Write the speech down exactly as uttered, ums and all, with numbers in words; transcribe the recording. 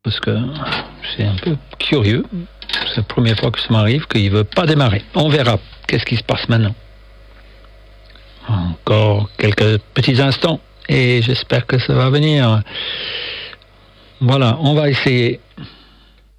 parce que c'est un peu curieux. C'est la première fois que ça m'arrive qu'il ne veut pas démarrer. On verra qu'est-ce qui se passe maintenant. Encore quelques petits instants et j'espère que ça va venir. Voilà, on va essayer